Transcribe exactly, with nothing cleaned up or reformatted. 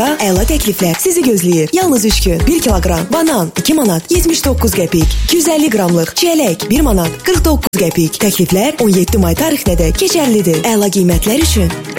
Əla təkliflər sizi gözləyir. Yalnız üç gün. bir kiloqram banan iki manat yetmiş doqquz qəpik. iki yüz əlli qramlıq çiyələk bir manat qırx doqquz qəpik. Təkliflər on yeddi may tarixinədək keçərlidir. Əla qiymətlər üçün